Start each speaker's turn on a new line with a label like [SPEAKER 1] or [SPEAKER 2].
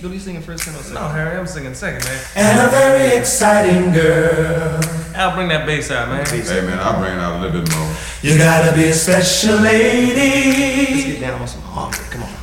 [SPEAKER 1] What are you singing first, tenor, or second?
[SPEAKER 2] No, Harry, I'm singing second, man.
[SPEAKER 3] And a very exciting girl.
[SPEAKER 2] I'll bring that bass out, man.
[SPEAKER 4] Hey man, I'll bring it out a little bit more.
[SPEAKER 3] You gotta be a special lady.
[SPEAKER 1] Let's get down on some harmony. Come on.